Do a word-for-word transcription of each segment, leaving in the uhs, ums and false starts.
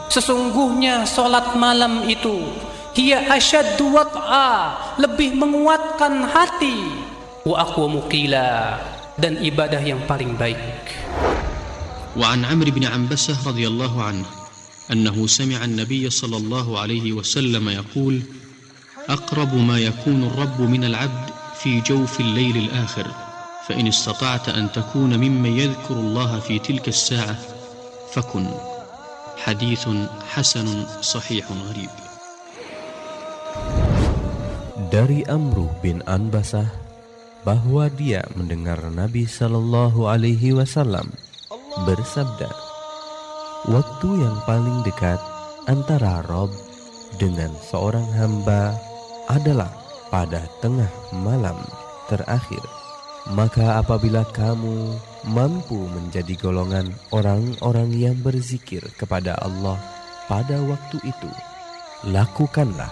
Sesungguhnya solat malam itu hiya asyaddu wat'a, lebih menguatkan hati, wa aqwamu qila, dan ibadah yang paling baik. Wa an Amr bin Ambasah radhiyallahu anhu annahu sami'a an-nabiy sallallahu alaihi wasallam yaqul aqrabu ma yakunu ar-rabb min al-'abd fi jawfi al-layl al-akhir fa in istata'ta an takuna mimman yadhkuru Allah fi tilka as-sa'ah fakun. Hadithun hasanun sahihun gharib. Dari Amr bin Ambasah bahwa dia mendengar Nabi sallallahu alaihi wasallam bersabda, waktu yang paling dekat antara Rob dengan seorang hamba adalah pada tengah malam terakhir. Maka apabila kamu mampu menjadi golongan orang-orang yang berzikir kepada Allah pada waktu itu, lakukanlah.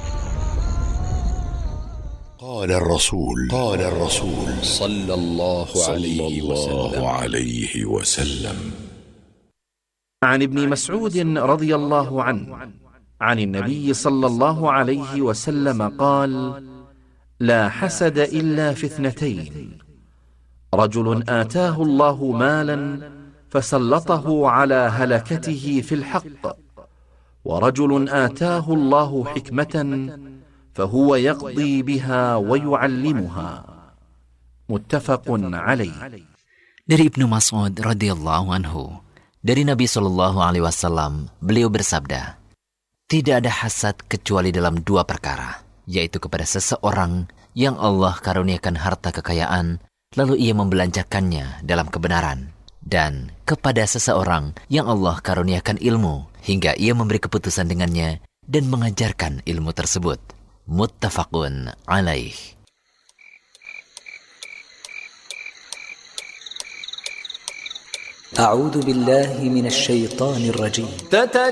Qala ar-Rasul Qala ar-Rasul sallallahu alaihi wasallam عن ابن مسعود رضي الله عنه عن النبي صلى الله عليه وسلم قال لا حسد إلا في اثنتين رجل آتاه الله مالا فسلطه على هلكته في الحق ورجل آتاه الله حكمة فهو يقضي بها ويعلمها متفق عليه. Dari Ibnu Mas'ud radhiyallahu anhu, dari Nabi Shallallahu Alaihi Wasallam, beliau bersabda, tidak ada hasad kecuali dalam dua perkara, yaitu kepada seseorang yang Allah karuniakan harta kekayaan, lalu ia membelanjakannya dalam kebenaran, dan kepada seseorang yang Allah karuniakan ilmu, hingga ia memberi keputusan dengannya dan mengajarkan ilmu tersebut. Muttafaqun alaih. أعوذ بالله من الشيطان الرجيم.